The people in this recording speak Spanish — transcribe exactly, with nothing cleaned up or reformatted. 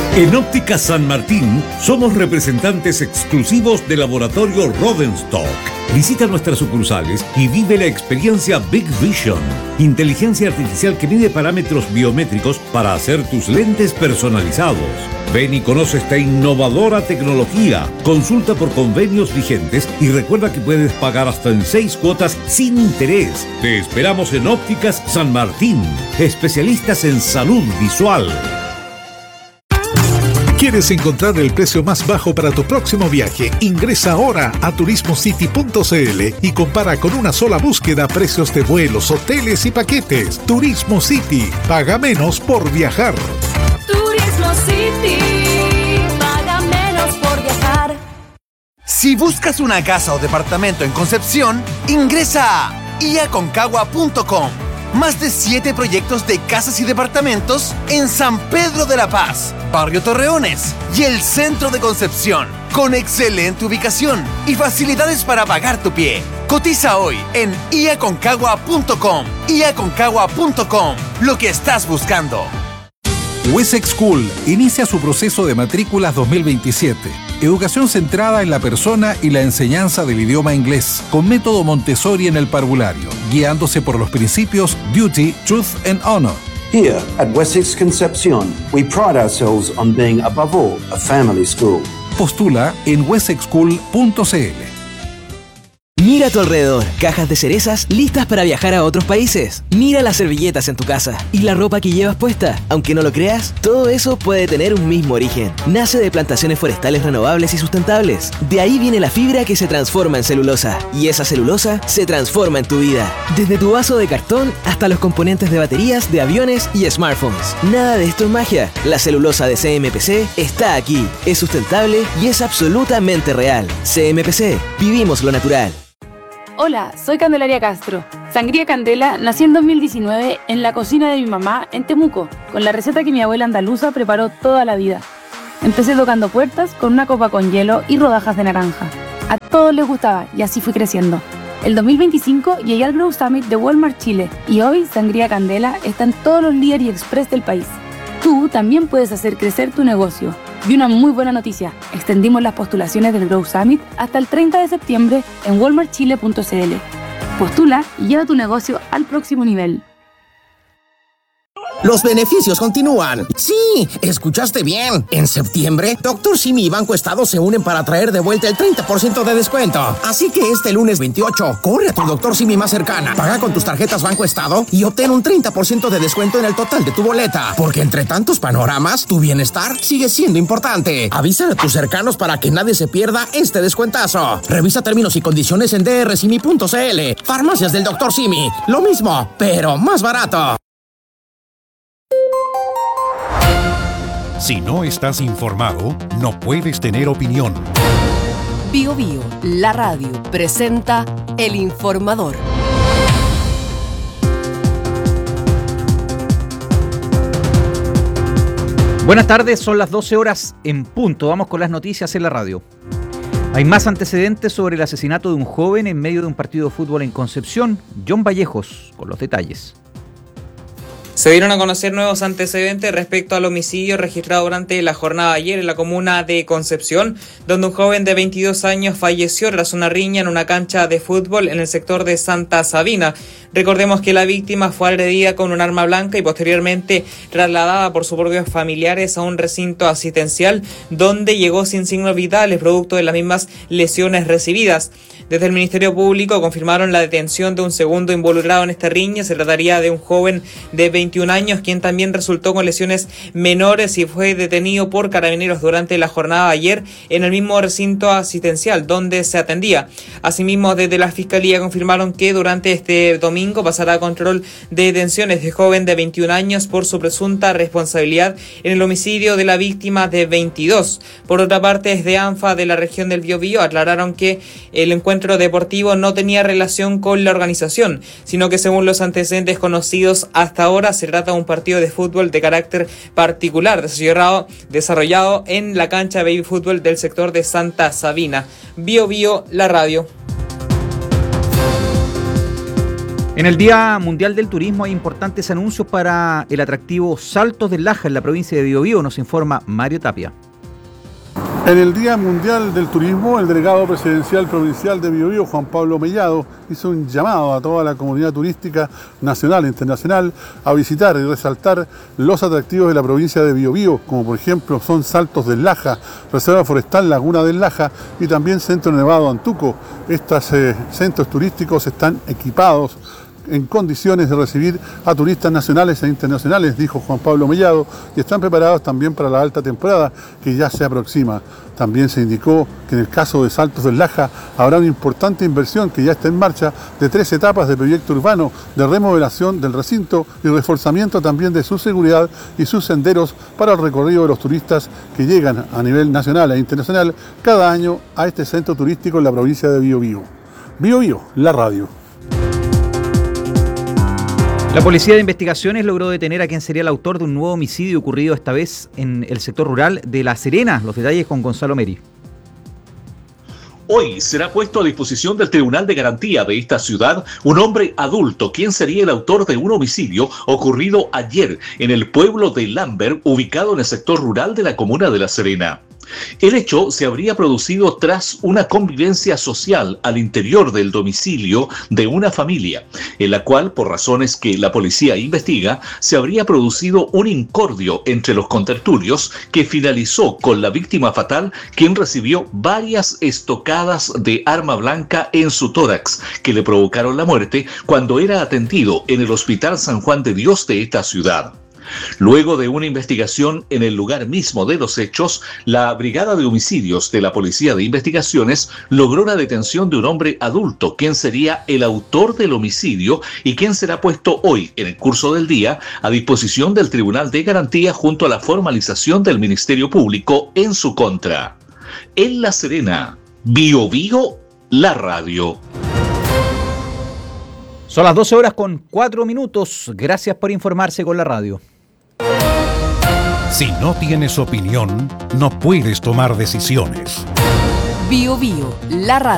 En Óptica San Martín somos representantes exclusivos de Laboratorio Rodenstock. Visita nuestras sucursales y vive la experiencia Big Vision, inteligencia artificial que mide parámetros biométricos para hacer tus lentes personalizados. Ven y conoce esta innovadora tecnología. Consulta por convenios vigentes y recuerda que puedes pagar hasta en seis cuotas sin interés. Te esperamos en Ópticas San Martín, especialistas en salud visual. ¿Quieres encontrar el precio más bajo para tu próximo viaje? Ingresa ahora a turismo city punto c l y compara con una sola búsqueda precios de vuelos, hoteles y paquetes. Turismo City. Paga menos por viajar. Turismo City. Paga menos por viajar. Si buscas una casa o departamento en Concepción, ingresa a i a concagua punto com. Más de siete proyectos de casas y departamentos en San Pedro de la Paz, Barrio Torreones y el centro de Concepción, con excelente ubicación y facilidades para pagar tu pie. Cotiza hoy en i a concagua punto com. i a concagua punto com. Lo que estás buscando. Wessex School inicia su proceso de matrículas dos mil veintisiete. Educación centrada en la persona y la enseñanza del idioma inglés, con método Montessori en el parvulario, guiándose por los principios Duty, Truth and Honor. Here at Wessex Concepción, we pride ourselves on being above all a family school. Postula en wessex school punto c l. Mira a tu alrededor, cajas de cerezas listas para viajar a otros países. Mira las servilletas en tu casa y la ropa que llevas puesta. Aunque no lo creas, todo eso puede tener un mismo origen. Nace de plantaciones forestales renovables y sustentables. De ahí viene la fibra que se transforma en celulosa. Y esa celulosa se transforma en tu vida. Desde tu vaso de cartón hasta los componentes de baterías de aviones y smartphones. Nada de esto es magia. La celulosa de C M P C está aquí. Es sustentable y es absolutamente real. C M P C. Vivimos lo natural. Hola, soy Candelaria Castro. Sangría Candela nació en dos mil diecinueve en la cocina de mi mamá en Temuco, con la receta que mi abuela andaluza preparó toda la vida. Empecé tocando puertas con una copa con hielo y rodajas de naranja. A todos les gustaba y así fui creciendo. El dos mil veinticinco llegué al Grow Summit de Walmart Chile y hoy Sangría Candela está en todos los líderes y express del país. Tú también puedes hacer crecer tu negocio. Y una muy buena noticia, extendimos las postulaciones del Grow Summit hasta el treinta de septiembre en walmart chile punto c l. Postula y lleva tu negocio al próximo nivel. Los beneficios continúan. Sí, escuchaste bien. En septiembre, Doctor Simi y Banco Estado se unen para traer de vuelta el treinta por ciento de descuento. Así que este lunes veintiocho, corre a tu Doctor Simi más cercana, paga con tus tarjetas Banco Estado y obtén un treinta por ciento de descuento en el total de tu boleta. Porque entre tantos panoramas, tu bienestar sigue siendo importante. Avisa a tus cercanos para que nadie se pierda este descuentazo. Revisa términos y condiciones en d r simi punto c l. Farmacias del Doctor Simi. Lo mismo, pero más barato. Si no estás informado, no puedes tener opinión. Bio Bio, la radio, presenta El Informador. Buenas tardes, son las doce horas en punto. Vamos con las noticias en la radio. Hay más antecedentes sobre el asesinato de un joven en medio de un partido de fútbol en Concepción. John Vallejos, con los detalles. Se dieron a conocer nuevos antecedentes respecto al homicidio registrado durante la jornada de ayer en la comuna de Concepción, donde un joven de veintidós años falleció tras una riña en una cancha de fútbol en el sector de Santa Sabina. Recordemos que la víctima fue agredida con un arma blanca y posteriormente trasladada por sus propios familiares a un recinto asistencial, donde llegó sin signos vitales, producto de las mismas lesiones recibidas. Desde el Ministerio Público confirmaron la detención de un segundo involucrado en esta riña. Se trataría de un joven de veintiún años, quien también resultó con lesiones menores y fue detenido por carabineros durante la jornada de ayer en el mismo recinto asistencial donde se atendía. Asimismo, desde la Fiscalía confirmaron que durante este domingo pasará a control de detenciones de joven de veintiún años por su presunta responsabilidad en el homicidio de la víctima de veintidós. Por otra parte, desde ANFA de la región del Biobío aclararon que el encuentro deportivo no tenía relación con la organización, sino que según los antecedentes conocidos hasta ahora se trata de un partido de fútbol de carácter particular desarrollado, desarrollado en la cancha de baby fútbol del sector de Santa Sabina. Bio Bio, la radio. En el Día Mundial del Turismo hay importantes anuncios para el atractivo Saltos del Laja en la provincia de Biobío, nos informa Mario Tapia. En el Día Mundial del Turismo, el delegado presidencial provincial de Biobío, Juan Pablo Mellado, hizo un llamado a toda la comunidad turística nacional e internacional a visitar y resaltar los atractivos de la provincia de Biobío, como por ejemplo son Saltos del Laja, Reserva Forestal Laguna del Laja y también Centro Nevado Antuco. Estos eh, centros turísticos están equipados en condiciones de recibir a turistas nacionales e internacionales, dijo Juan Pablo Mellado, y están preparados también para la alta temporada que ya se aproxima. También se indicó que en el caso de Saltos del Laja habrá una importante inversión que ya está en marcha de tres etapas de proyecto urbano de remodelación del recinto y reforzamiento también de su seguridad y sus senderos para el recorrido de los turistas que llegan a nivel nacional e internacional cada año a este centro turístico en la provincia de Biobío. Biobío, la radio. La Policía de Investigaciones logró detener a quien sería el autor de un nuevo homicidio ocurrido esta vez en el sector rural de La Serena. Los detalles con Gonzalo Meri. Hoy será puesto a disposición del Tribunal de Garantía de esta ciudad un hombre adulto, quien sería el autor de un homicidio ocurrido ayer en el pueblo de Lambert, ubicado en el sector rural de la comuna de La Serena. El hecho se habría producido tras una convivencia social al interior del domicilio de una familia, en la cual, por razones que la policía investiga, se habría producido un incordio entre los contertulios que finalizó con la víctima fatal, quien recibió varias estocadas de arma blanca en su tórax, que le provocaron la muerte cuando era atendido en el Hospital San Juan de Dios de esta ciudad. Luego de una investigación en el lugar mismo de los hechos, la Brigada de Homicidios de la Policía de Investigaciones logró la detención de un hombre adulto, quien sería el autor del homicidio y quien será puesto hoy, en el curso del día, a disposición del Tribunal de Garantía junto a la formalización del Ministerio Público en su contra. En La Serena, Biobío, la radio. Son las doce horas con cuatro minutos. Gracias por informarse con la radio. Si no tienes opinión, no puedes tomar decisiones. Biobío, la radio.